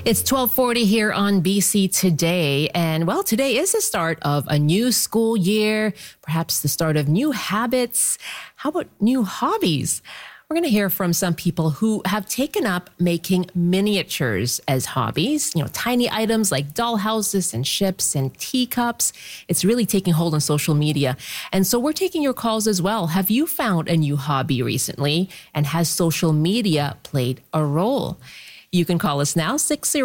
It's 12:40 here on BC Today. And well, today is the start of a new school year, perhaps the start of new habits. How about new hobbies? We're going to hear from some people who have taken up making miniatures as hobbies, tiny items like dollhouses and ships and teacups. It's really taking hold on social media. And so we're taking your calls as well. Have you found a new hobby recently? And has social media played a role? You can call us now,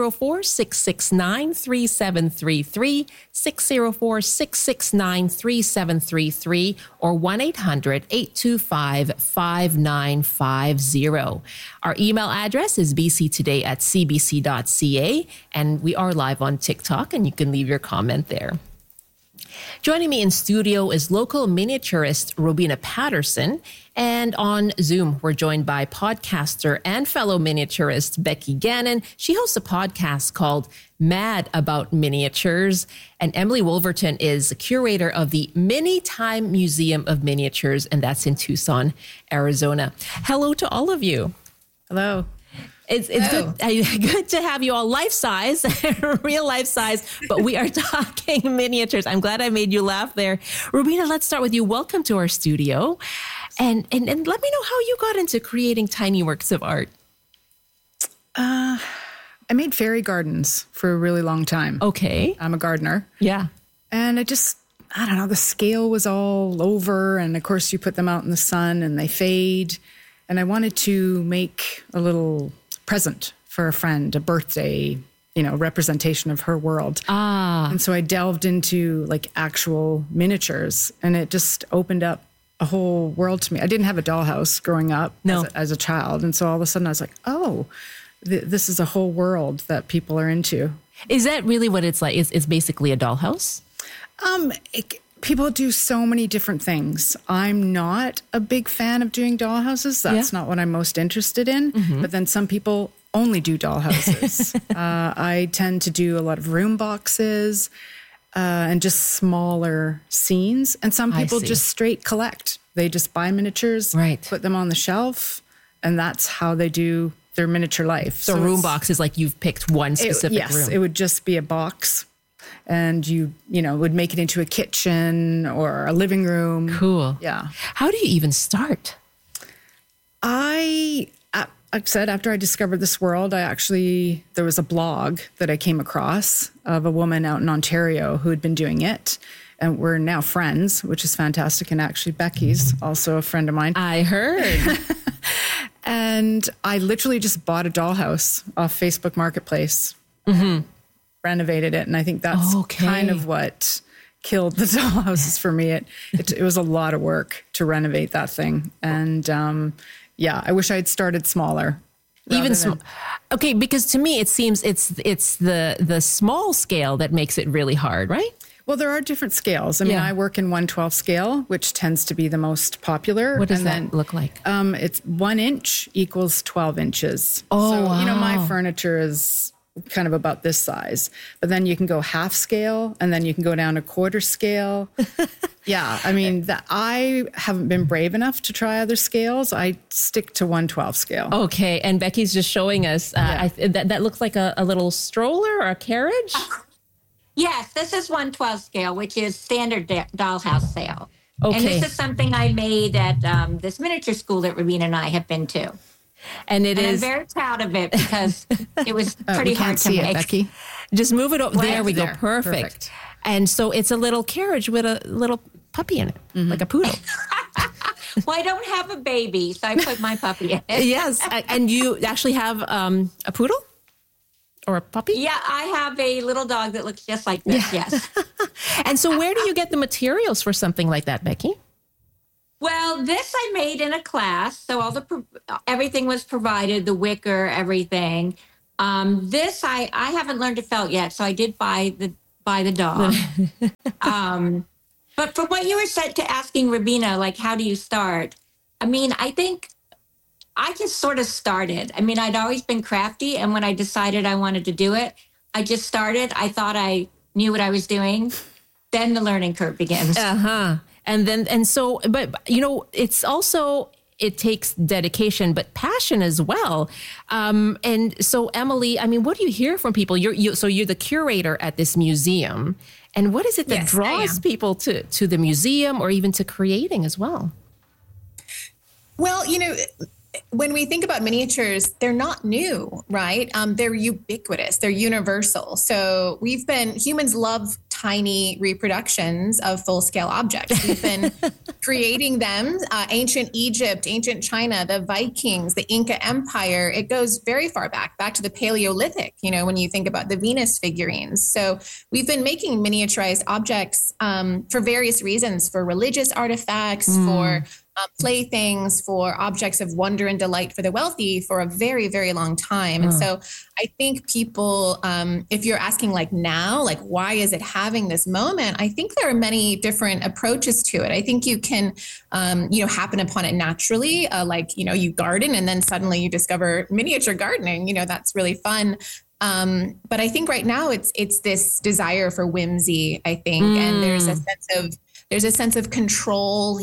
604-669-3733, 604-669-3733, or 1-800-825-5950. Our email address is bctoday@cbc.ca, and we are live on TikTok, and you can leave your comment there. Joining me in studio is local miniaturist Robina Patterson. And on Zoom, we're joined by podcaster and fellow miniaturist Becky Gannon. She hosts a podcast called Mad About Miniatures. And Emily Wolverton is the curator of the Mini Time Museum of Miniatures, and that's in Tucson, Arizona. Hello to all of you. Hello. It's good to have you all life-size, real life-size, but we are talking miniatures. I'm glad I made you laugh there. Rubina, let's start with you. Welcome to our studio. And let me know how you got into creating tiny works of art. I made fairy gardens for a really long time. Okay. I'm a gardener. Yeah. And I don't know, the scale was all over. And of course, you put them out in the sun and they fade. And I wanted to make a little present for a friend, a birthday, representation of her world. And so I delved into like actual miniatures, and it just opened up a whole world to me. I didn't have a dollhouse growing up as a child. And so all of a sudden I was like, this is a whole world that people are into. Is that really what it's like? It's basically a dollhouse? People do so many different things. I'm not a big fan of doing dollhouses. That's not what I'm most interested in. Mm-hmm. But then some people only do dollhouses. I tend to do a lot of room boxes and just smaller scenes. And some people just straight collect. They just buy miniatures, put them on the shelf, and that's how they do their miniature life. So room box is like you've picked one specific room. Yes, it would just be a box. And you would make it into a kitchen or a living room. Cool. Yeah. How do you even start? Like I said, after I discovered this world, there was a blog that I came across of a woman out in Ontario who had been doing it. And we're now friends, which is fantastic. And actually, Becky's also a friend of mine. I heard. And I literally just bought a dollhouse off Facebook Marketplace. Mm-hmm. Renovated it, and I think that's kind of what killed the dollhouses for me. It was a lot of work to renovate that thing, and I wish I had started smaller. Even okay, because to me it seems it's the small scale that makes it really hard, right? Well, there are different scales. I mean, I work in 1/12 scale, which tends to be the most popular. What does that look like? It's 1 inch equals 12 inches. Oh, so, wow. My furniture is kind of about this size, but then you can go half scale, and then you can go down a quarter scale. I mean, I haven't been brave enough to try other scales. I stick to 1/12 scale. Okay, and Becky's just showing us that looks like a little stroller or a carriage. Yes, this is 1/12 scale, which is standard dollhouse scale. Okay. And this is something I made at this miniature school that Rubina and I have been to. And I'm very proud of it because it was pretty hard to make. Becky. Just move it over. There we go. There. Perfect. And so it's a little carriage with a little puppy in it, like a poodle. Well, I don't have a baby, so I put my puppy in it. Yes. And you actually have a poodle or a puppy? Yeah, I have a little dog that looks just like this, yes. And so where do you get the materials for something like that, Becky? Well, this I made in a class, so everything was provided, the wicker, everything. This I haven't learned to felt yet, so I did buy the dog. But from what you were asking Rubina, like how do you start? I mean, I think I just sort of started. I mean, I'd always been crafty, and when I decided I wanted to do it, I just started. I thought I knew what I was doing. Then the learning curve begins. And so, but it's also it takes dedication, but passion as well. And so, Emily, I mean, what do you hear from people? So you're the curator at this museum. And what is it that Yes, draws people to the museum or even to creating as well? Well, when we think about miniatures, they're not new, right? They're ubiquitous, they're universal. So humans love tiny reproductions of full-scale objects. We've been creating them. Ancient Egypt, ancient China, the Vikings, the Inca Empire. It goes very far back to the Paleolithic, when you think about the Venus figurines. So we've been making miniaturized objects for various reasons, for religious artifacts, for playthings, for objects of wonder and delight for the wealthy for a very, very long time. And so I think people, if you're asking now, why is it having this moment? I think there are many different approaches to it. I think you can, happen upon it naturally. You garden and then suddenly you discover miniature gardening, that's really fun. But I think right now it's this desire for whimsy, I think. And there's a sense of control,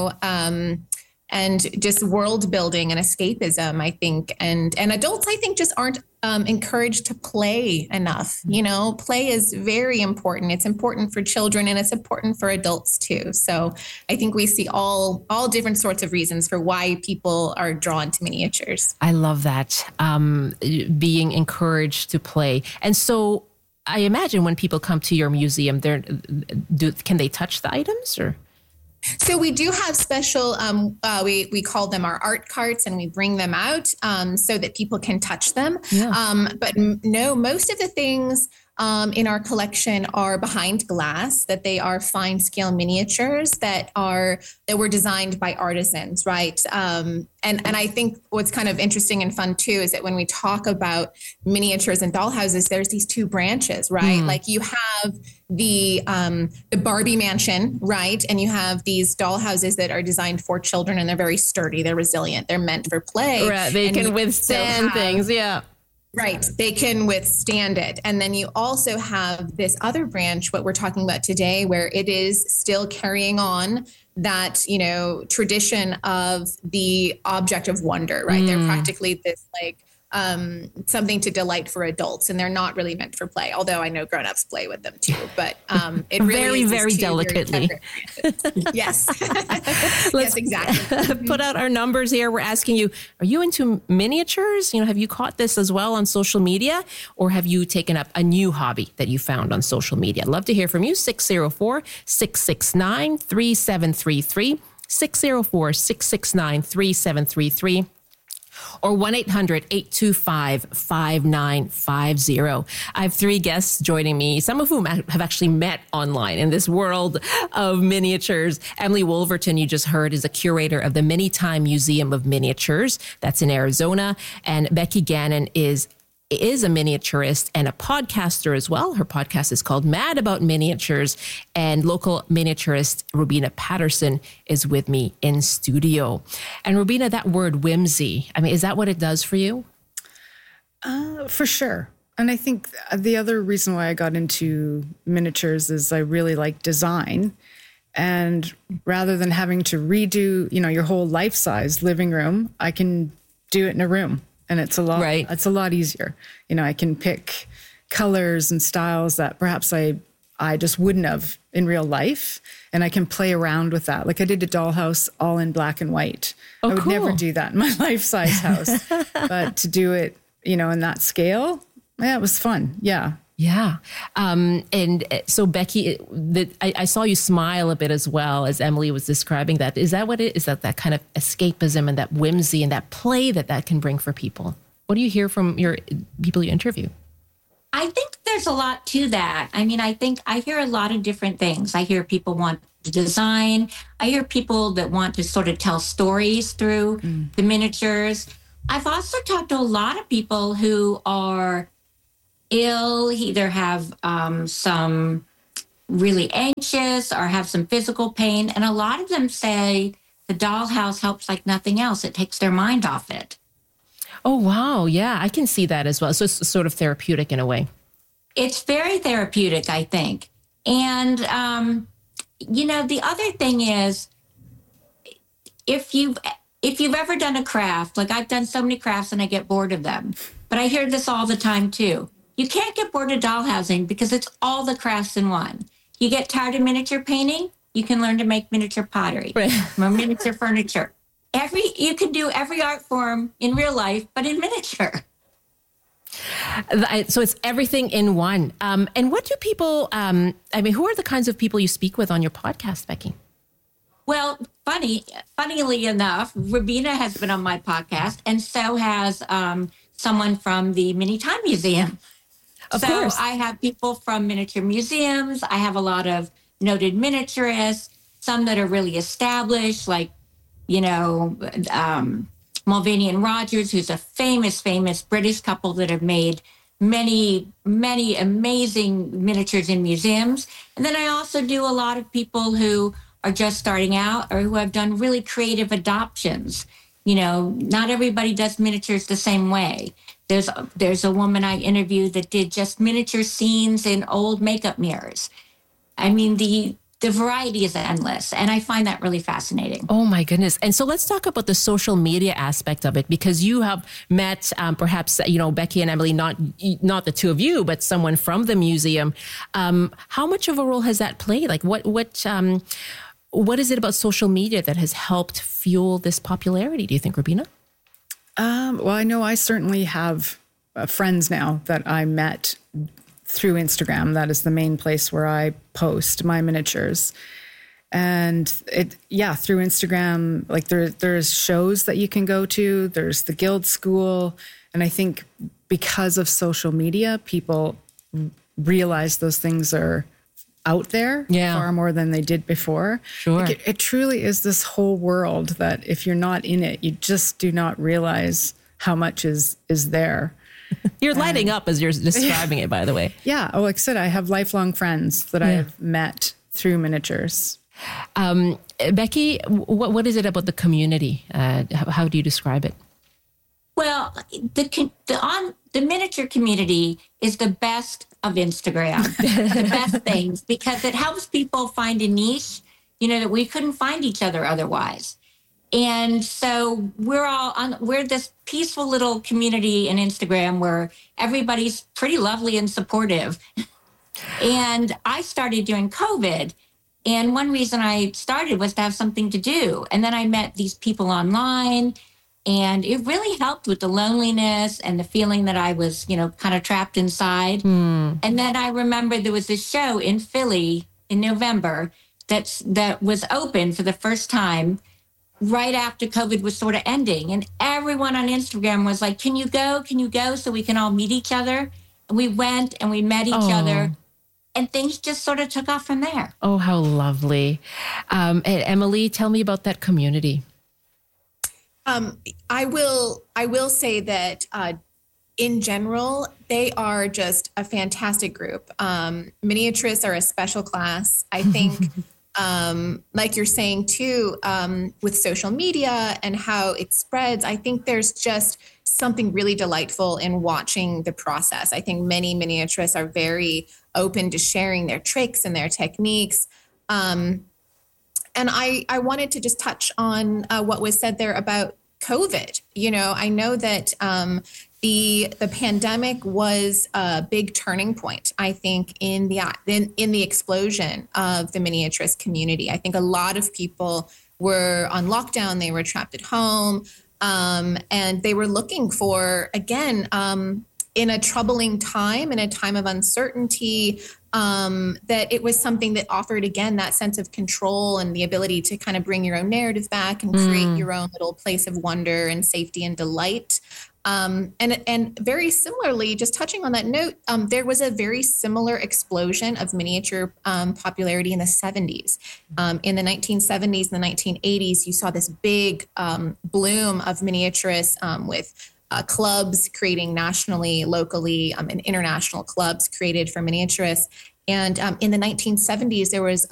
and just world building and escapism, I think. And adults, I think, just aren't encouraged to play enough. Play is very important. It's important for children and it's important for adults too. So I think we see all different sorts of reasons for why people are drawn to miniatures. I love that, being encouraged to play. And so I imagine when people come to your museum, can they touch the items or? So we do have special, we call them our art carts, and we bring them out so that people can touch them. Yeah. But no, most of the things in our collection are behind glass, that they are fine scale miniatures that were designed by artisans, right? And I think what's kind of interesting and fun too is that when we talk about miniatures and dollhouses, there's these two branches, right? Like you have the Barbie mansion, right? And you have these dollhouses that are designed for children, and they're very sturdy, they're resilient, they're meant for play. Right, they can withstand things, yeah. Right. They can withstand it. And then you also have this other branch, what we're talking about today, where it is still carrying on that, tradition of the object of wonder, right? They're practically this something to delight for adults, and they're not really meant for play. Although I know grownups play with them too, but it really is very delicately. Yes. Let's yes, exactly. Put out our numbers here. We're asking you, are you into miniatures? Have you caught this as well on social media, or have you taken up a new hobby that you found on social media? I'd love to hear from you. 604-669-3733, 604-669-3733. or 1-800-825-5950. I have three guests joining me, some of whom have actually met online in this world of miniatures. Emily Wolverton, you just heard, is a curator of the Mini-Time Museum of Miniatures. That's in Arizona. And Becky Gannon is a miniaturist and a podcaster as well. Her podcast is called Mad About Miniatures, and local miniaturist Robina Patterson is with me in studio. And Robina, that word whimsy, I mean, is that what it does for you? For sure. And I think the other reason why I got into miniatures is I really like design. And rather than having to redo, your whole life-size living room, I can do it in a room. And it's a lot, right. It's a lot easier. I can pick colors and styles that perhaps I just wouldn't have in real life. And I can play around with that. Like I did a dollhouse all in black and white. Oh, I would cool. never do that in my life-size house. But to do it, in that scale, yeah, it was fun. Yeah. Yeah. And so Becky, I saw you smile a bit as well as Emily was describing that. Is that what it is? That kind of escapism and that whimsy and that play that can bring for people? What do you hear from your people you interview? I think there's a lot to that. I mean, I think I hear a lot of different things. I hear people want to design. I hear people that want to sort of tell stories through the miniatures. I've also talked to a lot of people who are ill, either have some really anxious or have some physical pain. And a lot of them say the dollhouse helps like nothing else. It takes their mind off it. Oh, wow. Yeah, I can see that as well. So it's sort of therapeutic in a way. It's very therapeutic, I think. And, the other thing is, if you've if you've ever done a craft, like I've done so many crafts and I get bored of them, but I hear this all the time too. You can't get bored of doll housing because it's all the crafts in one. You get tired of miniature painting, you can learn to make miniature pottery, Right. or miniature furniture. You can do every art form in real life, but in miniature. So it's everything in one. And what do people, who are the kinds of people you speak with on your podcast, Becky? Well, funnily enough, Rubina has been on my podcast, and so has someone from the Mini Time Museum. Of so course. I have people from miniature museums. I have a lot of noted miniaturists, some that are really established, like, Mulvaney and Rogers, who's a famous British couple that have made many amazing miniatures in museums. And then I also do a lot of people who are just starting out or who have done really creative adoptions. Not everybody does miniatures the same way. There's a woman I interviewed that did just miniature scenes in old makeup mirrors. I mean, the variety is endless, and I find that really fascinating. Oh my goodness. And so let's talk about the social media aspect of it, because you have met perhaps, Becky and Emily, not the two of you, but someone from the museum. How much of a role has that played? Like what is it about social media that has helped fuel this popularity, do you think, Rubina? Well, I know I certainly have friends now that I met through Instagram. That is the main place where I post my miniatures. And through Instagram, like there's shows that you can go to. There's the Guild School. And I think because of social media, people realize those things are out there far more than they did before. Sure. Like it truly is this whole world that if you're not in it, you just do not realize how much is there. You're lighting up as you're describing it, by the way. Yeah. Like I said, I have lifelong friends that I have met through miniatures. Becky, what is it about the community? How do you describe it? Well, the miniature community is the best of Instagram, the best things, because it helps people find a niche, that we couldn't find each other otherwise. And so we're this peaceful little community in Instagram where everybody's pretty lovely and supportive. And I started during COVID. And one reason I started was to have something to do. And then I met these people online, and it really helped with the loneliness and the feeling that I was, kind of trapped inside. And then I remember there was this show in Philly in November that was open for the first time right after COVID was sort of ending. And everyone on Instagram was like, can you go so we can all meet each other? And we went and we met each other, and things just sort of took off from there. Oh, how lovely. And Emily, tell me about that community. I will say that in general, they are just a fantastic group. Miniaturists are a special class. I think, like you're saying too, with social media and how it spreads, I think there's just something really delightful in watching the process. I think many miniaturists are very open to sharing their tricks and their techniques. And I wanted to just touch on what was said there about COVID. I know that the pandemic was a big turning point, I think, in the explosion of the miniaturist community. I think a lot of people were on lockdown. They were trapped at home, and they were looking for, again, in a troubling time, in a time of uncertainty, that it was something that offered, again, that sense of control and the ability to kind of bring your own narrative back and create your own little place of wonder and safety and delight. And very similarly, just touching on that note, there was a very similar explosion of miniature popularity in the 70s. In the 1970s and the 1980s, you saw this big bloom of miniaturists with clubs creating nationally, locally, and international clubs created for miniaturists. And in the 1970s, there was